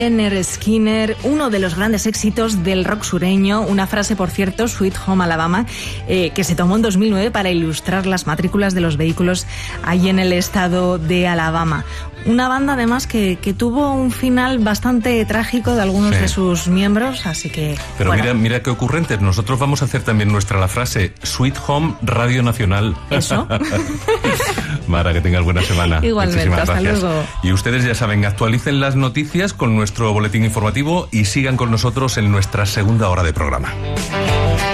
Lynyrd Skynyrd, uno de los grandes éxitos del rock sureño, una frase, por cierto, Sweet Home Alabama, que se tomó en 2009 para ilustrar las matrículas de los vehículos allí en el estado de Alabama. Una banda, además, que tuvo un final bastante trágico de algunos de sus miembros, así que... Pero bueno. mira qué ocurrentes. Nosotros vamos a hacer también la frase Sweet Home Radio Nacional. Eso. Mara, que tengas buena semana. Igualmente, muchísimas hasta gracias. luego. Y ustedes ya saben, actualicen las noticias con nuestro boletín informativo y sigan con nosotros en nuestra segunda hora de programa.